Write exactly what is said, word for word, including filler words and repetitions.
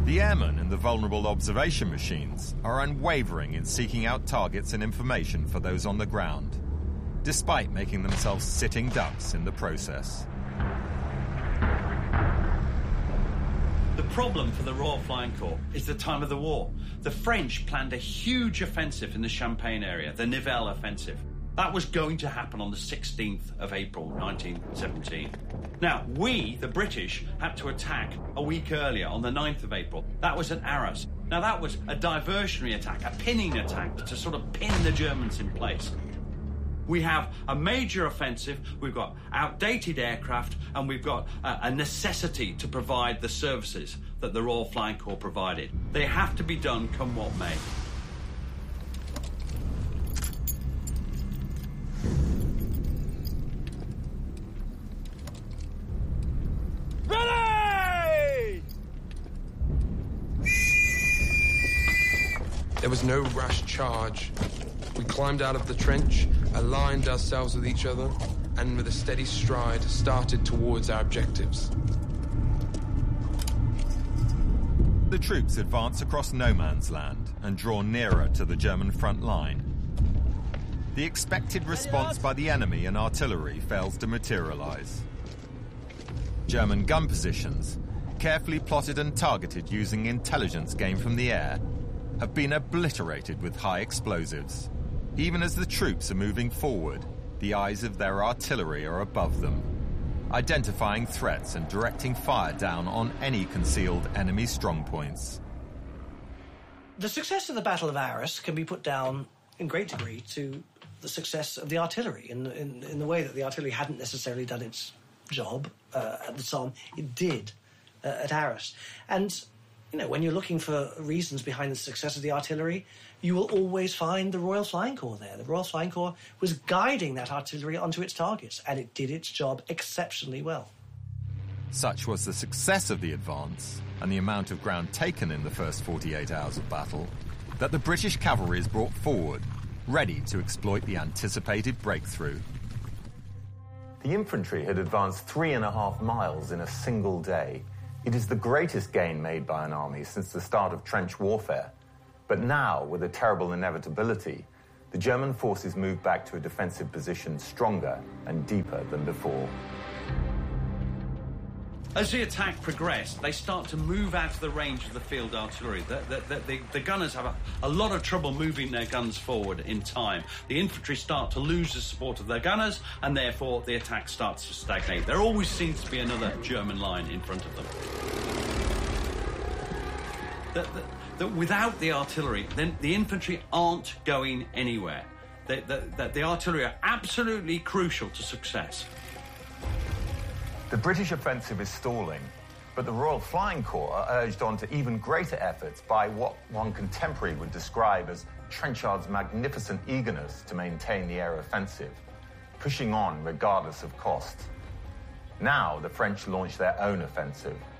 The airmen and the vulnerable observation machines are unwavering in seeking out targets and information for those on the ground, despite making themselves sitting ducks in the process. The problem for the Royal Flying Corps is the time of the war. The French planned a huge offensive in the Champagne area, the Nivelle offensive. That was going to happen on the sixteenth of April, nineteen seventeen. Now, we, the British, had to attack a week earlier on the ninth of April. That was at Arras. Now, that was a diversionary attack, a pinning attack to sort of pin the Germans in place. We have a major offensive, we've got outdated aircraft, and we've got a, a necessity to provide the services that the Royal Flying Corps provided. They have to be done come what may. Ready! There was no rash charge. We climbed out of the trench, aligned ourselves with each other, and with a steady stride started towards our objectives. The troops advance across no man's land and draw nearer to the German front line. The expected response by the enemy and artillery fails to materialize. German gun positions, carefully plotted and targeted using intelligence gained from the air, have been obliterated with high explosives. Even as the troops are moving forward, the eyes of their artillery are above them, identifying threats and directing fire down on any concealed enemy strongpoints. The success of the Battle of Arras can be put down in great degree to the success of the artillery, in, in, in the way that the artillery hadn't necessarily done its job uh, at the Somme. It did uh, at Arras. And, you know, when you're looking for reasons behind the success of the artillery, you will always find the Royal Flying Corps there. The Royal Flying Corps was guiding that artillery onto its targets, and it did its job exceptionally well. Such was the success of the advance and the amount of ground taken in the first forty-eight hours of battle that the British cavalry is brought forward, ready to exploit the anticipated breakthrough. The infantry had advanced three and a half miles in a single day. It is the greatest gain made by an army since the start of trench warfare. But now, with a terrible inevitability, the German forces move back to a defensive position stronger and deeper than before. As the attack progressed, they start to move out of the range of the field artillery. The, the, the, the, the gunners have a, a lot of trouble moving their guns forward in time. The infantry start to lose the support of their gunners, and therefore the attack starts to stagnate. There always seems to be another German line in front of them. The, the, the, without the artillery, then the infantry aren't going anywhere. The, the, the, the artillery are absolutely crucial to success. The British offensive is stalling, but the Royal Flying Corps are urged on to even greater efforts by what one contemporary would describe as Trenchard's magnificent eagerness to maintain the air offensive, pushing on regardless of cost. Now the French launch their own offensive,